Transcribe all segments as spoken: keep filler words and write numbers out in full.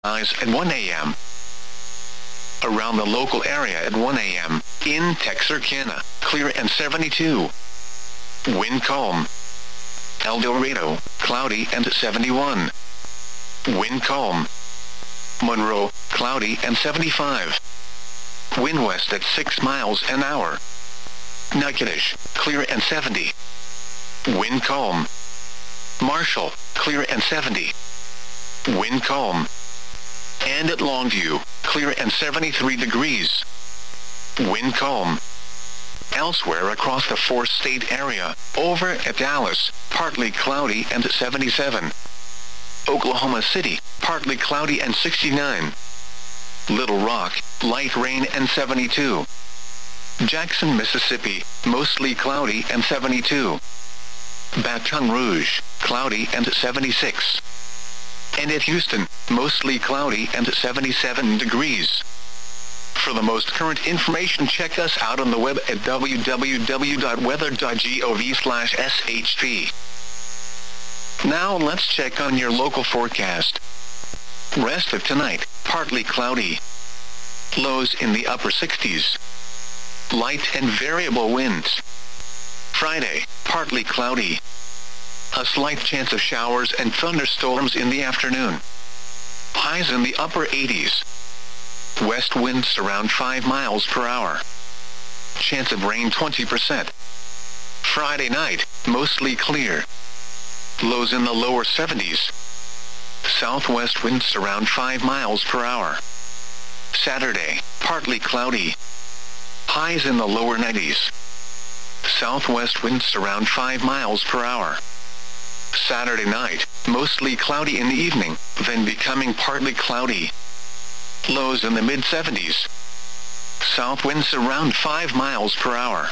skies at one a m Around the local area at one a m In Texarkana, clear and seventy-two. Wind calm. El Dorado, cloudy and seventy-one. Wind calm. Monroe, cloudy and seventy-five. Wind west at six miles an hour. Natchitoches, clear and seventy. Wind calm. Marshall, clear and seventy. Wind calm. And at Longview, clear and seventy-three degrees. Wind calm. Elsewhere across the four-state area, over at Dallas, partly cloudy and seventy-seven. Oklahoma City, partly cloudy and sixty-nine. Little Rock, light rain and seventy-two. Jackson, Mississippi, mostly cloudy and seventy-two. Baton Rouge, cloudy and seventy-six. And at Houston, mostly cloudy and seventy-seven degrees. For the most current information, check us out on the web at w w w dot weather dot gov slash s h p. Now let's check on your local forecast. Rest of tonight, partly cloudy. Lows in the upper sixties. Light and variable winds. Friday, partly cloudy. A slight chance of showers and thunderstorms in the afternoon. Highs in the upper eighties. West winds around five miles per hour. Chance of rain twenty percent. Friday night, mostly clear. Lows in the lower seventies. Southwest winds around five miles per hour. Saturday, partly cloudy. Highs in the lower nineties. Southwest winds around five miles per hour. Saturday night, mostly cloudy in the evening, then becoming partly cloudy. Lows in the mid seventies. South winds around five miles per hour.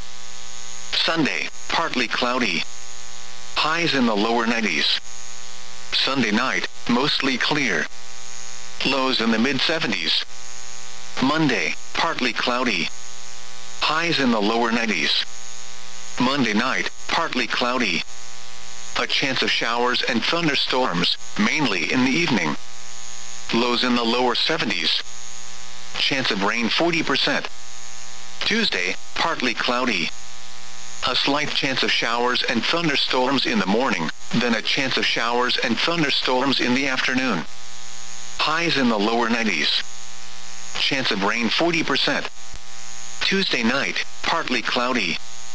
Sunday, partly cloudy. Highs in the lower nineties. Sunday night, mostly clear. Lows in the mid seventies. Monday, partly cloudy. Highs in the lower nineties. Monday night, partly cloudy. A chance of showers and thunderstorms, mainly in the evening. Lows in the lower seventies. Chance of rain forty percent. Tuesday, partly cloudy. A slight chance of showers and thunderstorms in the morning, then a chance of showers and thunderstorms in the afternoon. Highs in the lower nineties. Chance of rain forty percent. Tuesday night, partly cloudy.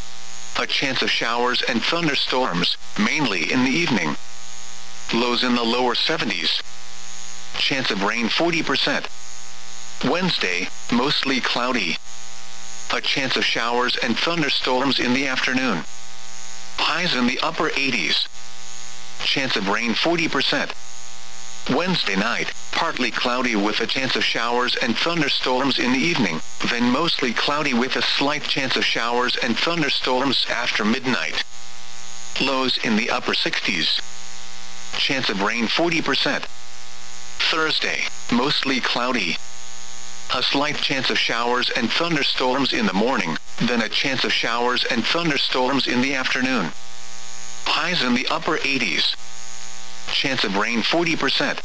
A chance of showers and thunderstorms, mainly in the evening. Lows in the lower seventies. Chance of rain forty percent. Wednesday, mostly cloudy. A chance of showers and thunderstorms in the afternoon. Highs in the upper eighties. Chance of rain forty percent. Wednesday night, partly cloudy with a chance of showers and thunderstorms in the evening, then mostly cloudy with a slight chance of showers and thunderstorms after midnight. Lows in the upper sixties. Chance of rain forty percent. Thursday, mostly cloudy. A slight chance of showers and thunderstorms in the morning, then a chance of showers and thunderstorms in the afternoon. Highs in the upper eighties. Chance of rain forty percent.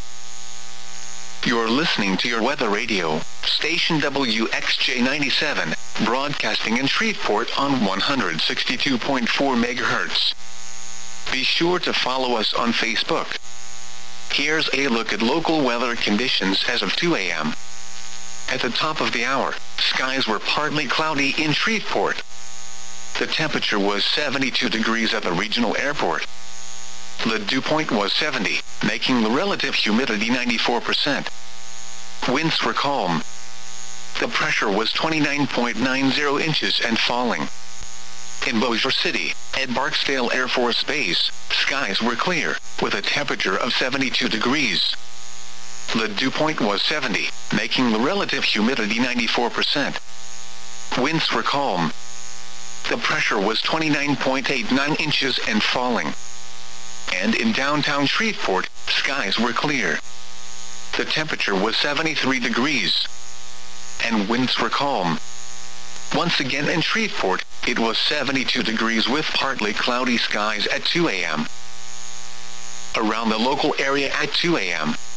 You're listening to your weather radio, station W X J ninety-seven, broadcasting in Shreveport on one hundred sixty-two point four megahertz. Be sure to follow us on Facebook. Here's a look at local weather conditions as of two a m At the top of the hour, skies were partly cloudy in Shreveport. The temperature was seventy-two degrees at the regional airport. The dew point was seventy, making the relative humidity ninety-four percent. Winds were calm. The pressure was twenty-nine point nine zero inches and falling. In Bossier City, at Barksdale Air Force Base, skies were clear, with a temperature of seventy-two degrees. The dew point was seventy, making the relative humidity ninety-four percent. Winds were calm. The pressure was twenty-nine point eight nine inches and falling. And in downtown Shreveport, skies were clear. The temperature was seventy-three degrees. And winds were calm. Once again in Shreveport, it was seventy-two degrees with partly cloudy skies at two a m Around the local area at two a m,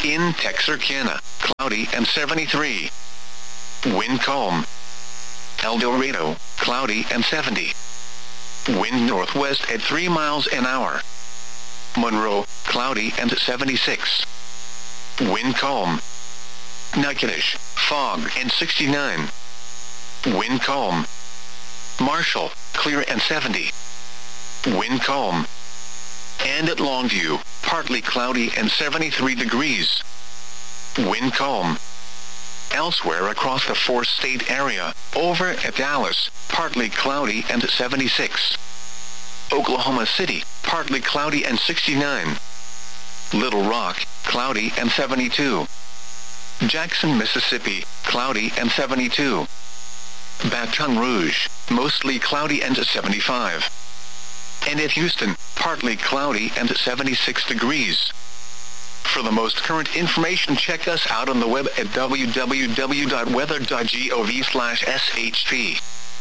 In Texarkana, cloudy and seventy-three. Wind calm. El Dorado, cloudy and seventy. Wind northwest at three miles an hour. Monroe, cloudy and seventy-six. Wind calm. Natchitoches, fog and sixty-nine. Wind calm. Marshall, clear and seventy. Wind calm. And at Longview, partly cloudy and seventy-three degrees. Wind calm. Elsewhere across the four-state area, over at Dallas, partly cloudy and seventy-six. Oklahoma City, partly cloudy and sixty-nine. Little Rock, cloudy and seventy-two. Jackson, Mississippi, cloudy and seventy-two. Baton Rouge, mostly cloudy and seventy-five. And at Houston, partly cloudy and seventy-six degrees. For the most current information, check us out on the web at w w w dot weather dot gov slash s h p.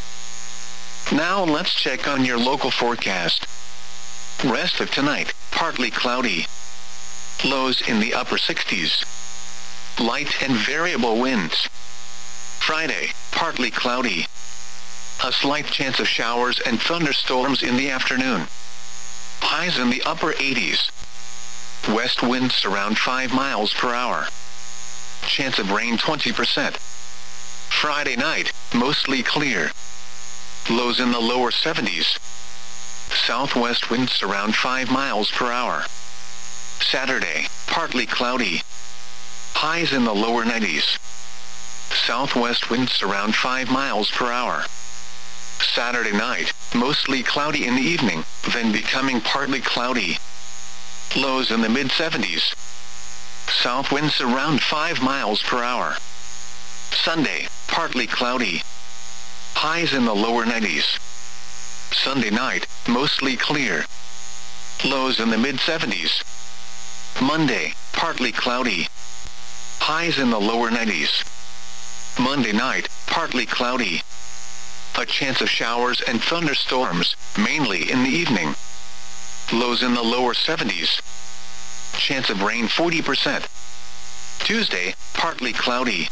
Now let's check on your local forecast. Rest of tonight, partly cloudy. Lows in the upper sixties. Light and variable winds. Friday, partly cloudy. A slight chance of showers and thunderstorms in the afternoon. Highs in the upper eighties. West winds around five miles per hour. Chance of rain twenty percent. Friday night, mostly clear. Lows in the lower seventies. Southwest winds around five miles per hour. Saturday, partly cloudy. Highs in the lower nineties. Southwest winds around five miles per hour. Saturday night, mostly cloudy in the evening, then becoming partly cloudy. Lows in the mid seventies. South winds around five miles per hour. Sunday, partly cloudy. Highs in the lower nineties. Sunday night, mostly clear. Lows in the mid seventies. Monday, partly cloudy. Highs in the lower nineties. Monday night, partly cloudy. A chance of showers and thunderstorms, mainly in the evening. Lows in the lower seventies. Chance of rain forty percent. Tuesday, partly cloudy.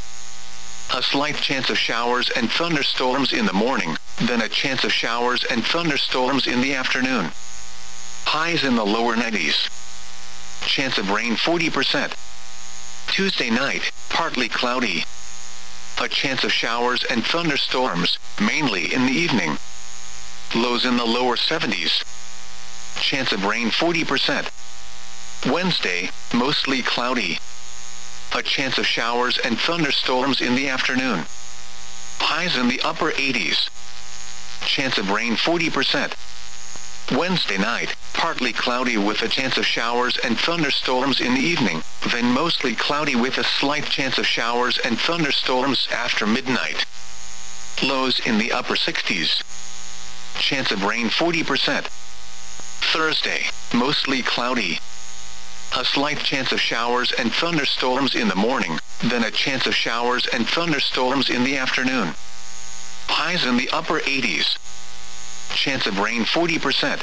A slight chance of showers and thunderstorms in the morning, then a chance of showers and thunderstorms in the afternoon. Highs in the lower nineties. Chance of rain forty percent. Tuesday night, partly cloudy. A chance of showers and thunderstorms, mainly in the evening. Lows in the lower seventies. Chance of rain forty percent. Wednesday, mostly cloudy. A chance of showers and thunderstorms in the afternoon. Highs in the upper eighties. Chance of rain forty percent. Wednesday night, partly cloudy with a chance of showers and thunderstorms in the evening, then mostly cloudy with a slight chance of showers and thunderstorms after midnight. Lows in the upper sixties. Chance of rain forty percent. Thursday, mostly cloudy. A slight chance of showers and thunderstorms in the morning, then a chance of showers and thunderstorms in the afternoon. Highs in the upper eighties. Chance of rain forty percent.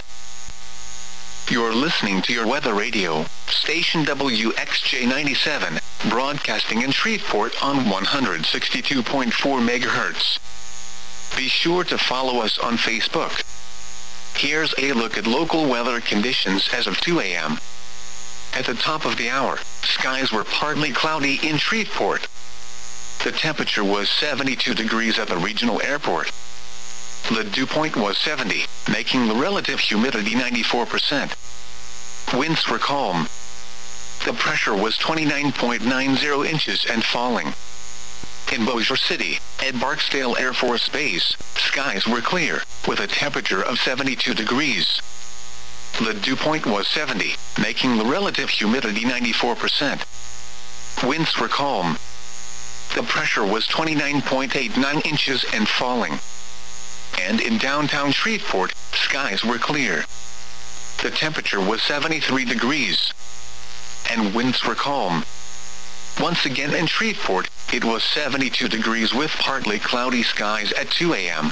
You're listening to your weather radio, station W X J ninety-seven, broadcasting in Shreveport on one hundred sixty-two point four megahertz. Be sure to follow us on Facebook. Here's a look at local weather conditions as of two a m At the top of the hour, skies were partly cloudy in Shreveport. The temperature was seventy-two degrees at the regional airport. The dew point was seventy, making the relative humidity ninety-four percent. Winds were calm. The pressure was twenty-nine point nine zero inches and falling. In Bossier City, at Barksdale Air Force Base, skies were clear, with a temperature of seventy-two degrees. The dew point was seventy, making the relative humidity ninety-four percent. Winds were calm. The pressure was twenty-nine point eight nine inches and falling. And in downtown Shreveport, skies were clear. The temperature was seventy-three degrees. And winds were calm. Once again in Shreveport, it was seventy-two degrees with partly cloudy skies at two a m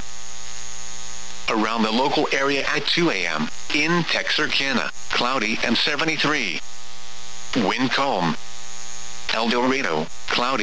Around the local area at two a m, in Texarkana, cloudy and seventy-three. Wind calm. El Dorado, cloudy.